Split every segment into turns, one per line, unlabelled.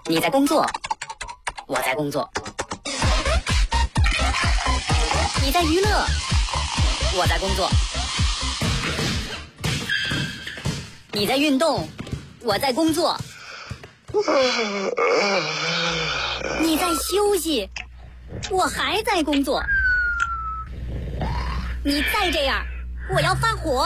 你在工作，我在工作；你在娱乐，我在工作；你在运动，我在工作；你在休息，我还在工作。你再这样，我要发火。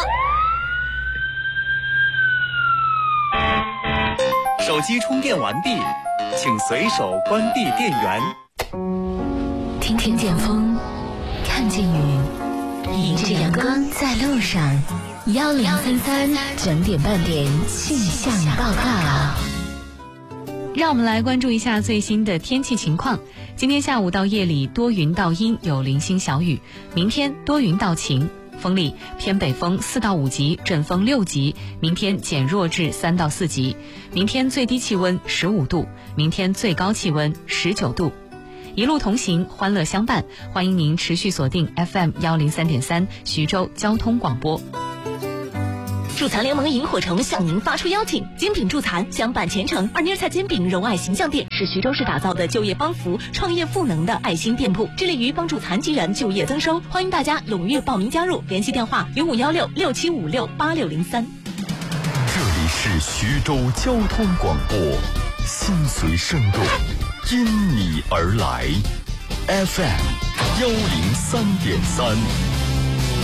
手机充电完毕，请随手关闭电源。
听听见风，看见雨，迎着阳光在路上。1033整点半点气象报告。
让我们来关注一下最新的天气情况。今天下午到夜里多云到阴，有零星小雨。明天多云到晴，风力偏北风4到5级，阵风6级。明天减弱至3到4级。明天最低气温15度，明天最高气温19度。一路同行，欢乐相伴，欢迎您持续锁定 FM 103.3徐州交通广播。
助残联盟萤火虫向您发出邀请，精品助残相伴前程。二妮儿菜煎饼柔爱形象店是徐州市打造的就业帮扶、创业赋能的爱心店铺，致力于帮助残疾人就业增收。欢迎大家踊跃报名加入，联系电话051667568603。
这里是徐州交通广播，心随生动，因你而来。FM 103.3。